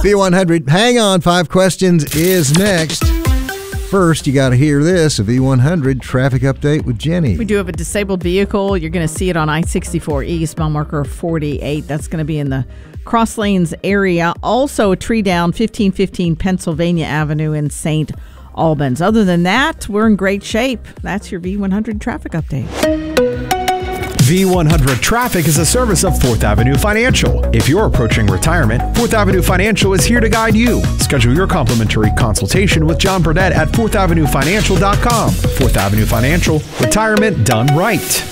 V100, hang on, 5 questions is next. First, you got to hear this, a V100 traffic update with Jenny. We do have a disabled vehicle. You're going to see it on I-64 East, mile marker 48. That's going to be in the Cross Lanes area. Also, a tree down 1515 Pennsylvania Avenue in St. Albans. Other than that, we're in great shape. That's your V100 traffic update. V100 Traffic is a service of 4th Avenue Financial. If you're approaching retirement, 4th Avenue Financial is here to guide you. Schedule your complimentary consultation with John Burdett at 4thavenuefinancial.com. 4th Avenue Financial, retirement done right.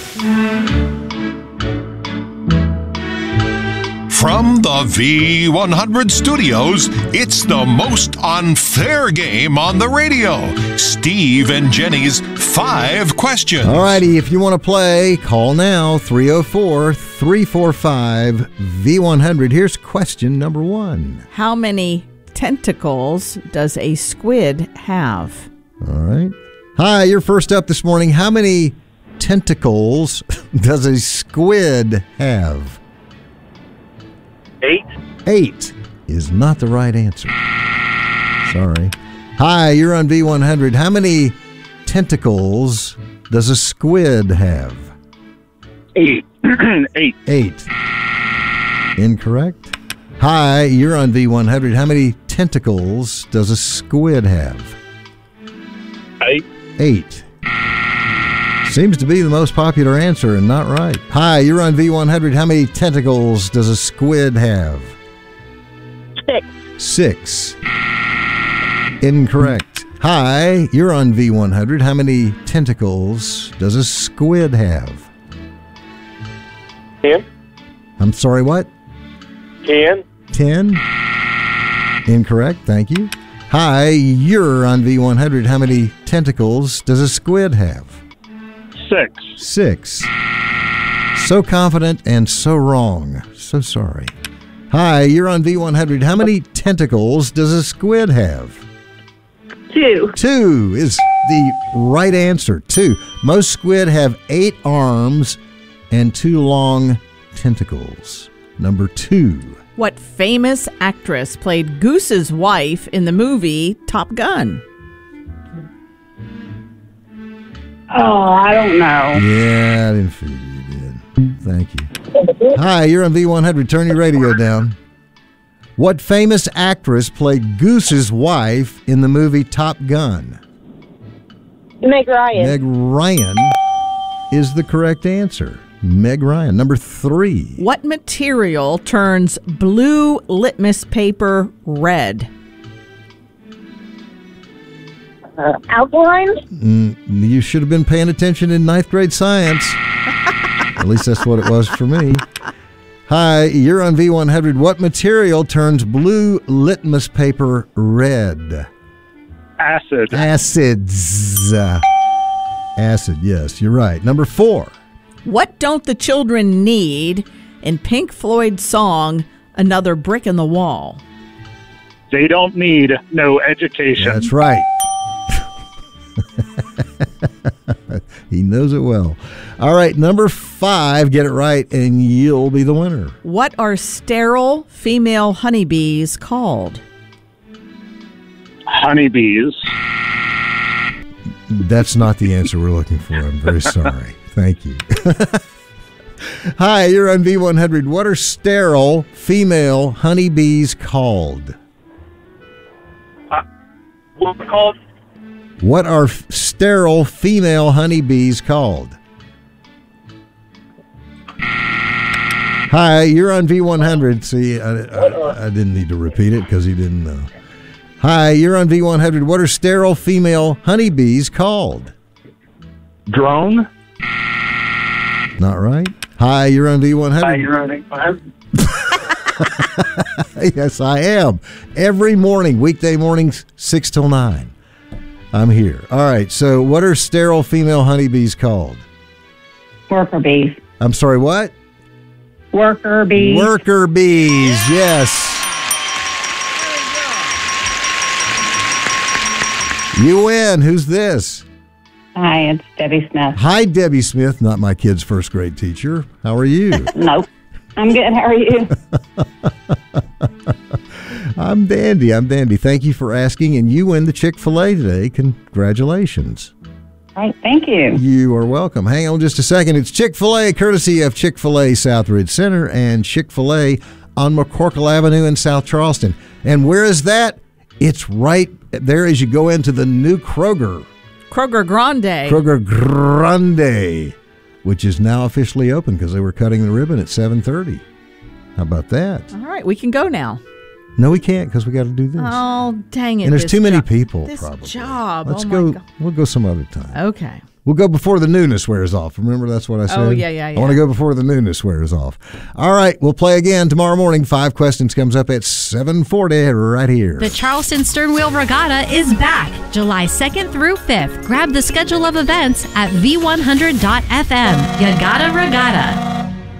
From the V100 studios, it's the most unfair game on the radio. Steve and Jenny's 5 questions. All righty, if you want to play, call now, 304-345-V100. Here's question number 1. How many tentacles does a squid have? All right. Hi, you're first up this morning. How many tentacles does a squid have? 8. 8 is not the right answer. Sorry. Hi, you're on V100. How many tentacles does a squid have? 8. 8. 8. Incorrect. Hi, you're on V100. How many tentacles does a squid have? 8. 8. Seems to be the most popular answer and not right. Hi, you're on V100. How many tentacles does a squid have? 6. 6. Incorrect. Hi, you're on V100. How many tentacles does a squid have? 10. I'm sorry, what? 10. 10. Incorrect. Thank you. Hi, you're on V100. How many tentacles does a squid have? 6. 6. So confident and so wrong. So sorry. Hi, you're on V100. How many tentacles does a squid have? 2. 2 is the right answer. 2. Most squid have 8 arms and 2 long tentacles. Number 2. What famous actress played Goose's wife in the movie Top Gun? Oh, I don't know. Yeah, I didn't figure you did. Thank you. Hi, you're on V100. Turn your radio down. What famous actress played Goose's wife in the movie Top Gun? Meg Ryan. Meg Ryan is the correct answer. Meg Ryan. Number 3. What material turns blue litmus paper red? Alkaline? You should have been paying attention in 9th grade science. At least that's what it was for me. Hi, you're on V100. What material turns blue litmus paper red? Acid. Acids. Acid, yes, you're right. Number 4. What don't the children need in Pink Floyd's song Another Brick in the Wall? They don't need no education. That's right. He knows it well. All right, number 5, get it right, and you'll be the winner. What are sterile female honeybees called? Honeybees. That's not the answer we're looking for. I'm very sorry. Thank you. Hi, you're on V100. What are sterile female honeybees called? What's it called? What are sterile female honeybees called? Hi, you're on V100. See, I didn't need to repeat it because he didn't know. Hi, you're on V100. What are sterile female honeybees called? Drone. Not right. Hi, you're on V100. Hi, you're on V100. Yes, I am. Every morning, weekday mornings, 6 till 9. I'm here. All right, so what are sterile female honeybees called? Worker bees. I'm sorry, what? Worker bees. Worker bees, yes. You win. Who's this? Hi, it's Debbie Smith. Hi, Debbie Smith, not my kid's first grade teacher. How are you? Nope. I'm good. How are you? I'm dandy. Thank you for asking, and you win the Chick-fil-A today. Congratulations. All right, thank you. You are welcome. Hang on just a second. It's Chick-fil-A, courtesy of Chick-fil-A Southridge Center and Chick-fil-A on McCorkle Avenue in South Charleston. And where is that? It's right there as you go into the new Kroger. Kroger Grande. Kroger Grande, which is now officially open because they were cutting the ribbon at 7:30. How about that? All right, we can go now. No, we can't because we got to do this. Oh, dang it. And there's this too many job. people, This probably. job. Let's oh, go. my God. We'll go some other time. Okay. We'll go before the newness wears off. Remember, that's what I said? Oh, yeah. I want to go before the newness wears off. All right, we'll play again tomorrow morning. 5 questions comes up at 7:40 right here. The Charleston Sternwheel Regatta is back July 2nd through 5th. Grab the schedule of events at v100.fm. You gotta regatta.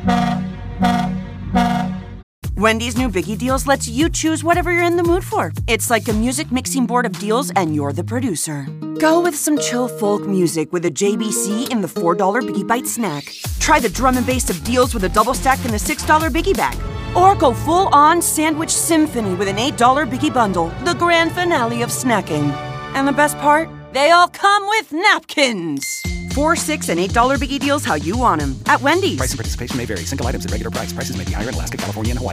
Wendy's new Biggie Deals lets you choose whatever you're in the mood for. It's like a music mixing board of deals, and you're the producer. Go with some chill folk music with a JBC in the $4 Biggie Bite snack. Try the drum and bass of deals with a double stack in the $6 Biggie Bag. Or go full-on sandwich symphony with an $8 Biggie Bundle, the grand finale of snacking. And the best part? They all come with napkins. $4, $6, and $8 Biggie Deals how you want them at Wendy's. Price and participation may vary. Single items at regular price. Prices may be higher in Alaska, California, and Hawaii.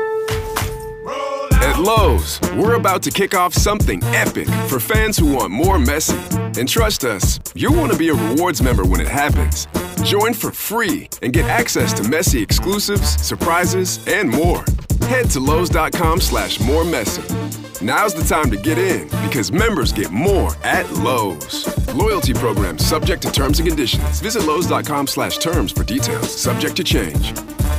At Lowe's, we're about to kick off something epic for fans who want more Messi. And trust us, you'll want to be a rewards member when it happens. Join for free and get access to Messi exclusives, surprises, and more. Head to Lowe's.com/moremessy. Now's the time to get in because members get more at Lowe's. Loyalty program subject to terms and conditions. Visit Lowe's.com/terms for details. Subject to change.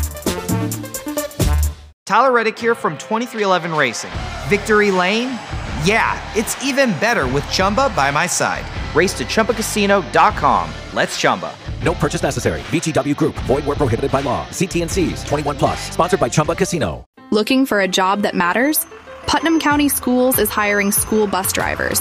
Tyler Reddick here from 2311 Racing. Victory Lane? Yeah, it's even better with Chumba by my side. Race to ChumbaCasino.com. Let's Chumba. No purchase necessary. VGW Group. Void where prohibited by law. See T&Cs. 21 plus. Sponsored by Chumba Casino. Looking for a job that matters? Putnam County Schools is hiring school bus drivers.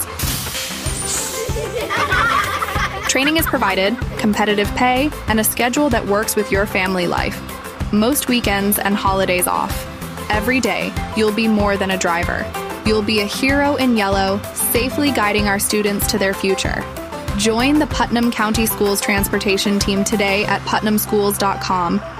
Training is provided, competitive pay, and a schedule that works with your family life. Most weekends and holidays off. Every day, you'll be more than a driver. You'll be a hero in yellow, safely guiding our students to their future. Join the Putnam County Schools transportation team today at putnamschools.com